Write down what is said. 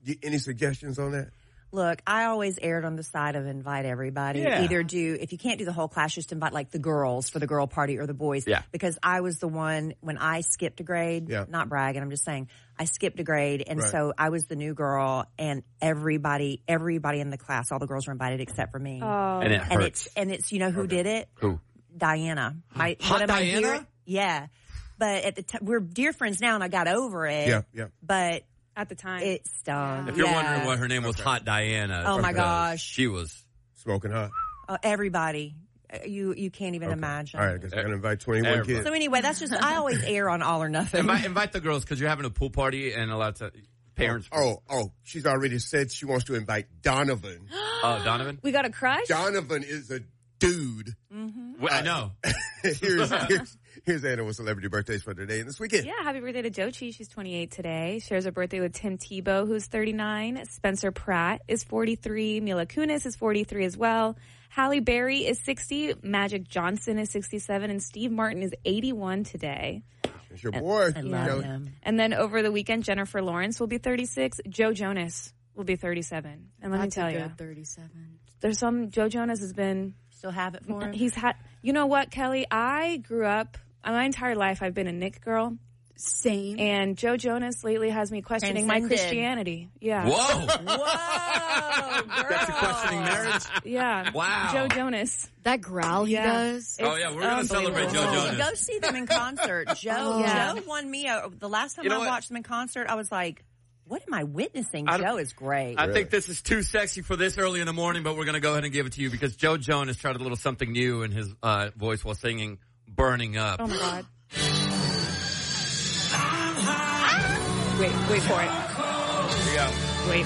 Any suggestions on that? Look, I always erred on the side of invite everybody. Yeah. Either if you can't do the whole class, just invite like the girls for the girl party or the boys. Yeah. Because I was the one, when I skipped a grade, not bragging, I'm just saying, I skipped a grade. And so I was the new girl and everybody in the class, all the girls were invited except for me. Oh. And it hurts. And it's you know who did it? Who? Diana. Hot Diana? Yeah. But at the time, we're dear friends now and I got over it. Yeah. But at the time, it stung. If you're wondering what her name was, Hot Diana. Oh my gosh. She was smoking hot. Everybody. You can't even imagine. All right, I guess I'm going to invite 21 kids. So anyway, that's just, I always err on all or nothing. Invite the girls because you're having a pool party and a lot of parents. She's already said she wants to invite Donovan. Oh, Donovan? We got a crush? Donovan is a dude. Mm-hmm. Well, I know. Here's Anna with celebrity birthdays for today and this weekend. Yeah, happy birthday to Jochi. She's 28 today. Shares her birthday with Tim Tebow, who's 39. Spencer Pratt is 43. Mila Kunis is 43 as well. Halle Berry is 60. Magic Johnson is 67. And Steve Martin is 81 today. It's your boy. I love him. And then over the weekend, Jennifer Lawrence will be 36. Joe Jonas will be 37. And let me tell you, 37. There's some, Joe Jonas has been... Still have it for him? He's had... You know what, Kelly? I grew up... My entire life, I've been a Nick girl. Same. And Joe Jonas lately has me questioning my Christianity. Yeah. Whoa. Whoa, girl. That's you questioning marriage? Yeah. Wow. Joe Jonas. That growl he does. Oh, yeah. We're going to celebrate Joe Jonas. Go see them in concert. Joe won me. The last time I watched them in concert, I was like, what am I witnessing? Joe is great. I think this is too sexy for this early in the morning, but we're going to go ahead and give it to you because Joe Jonas tried a little something new in his voice while singing Burning Up. Oh, my God. Wait for it. Here we go.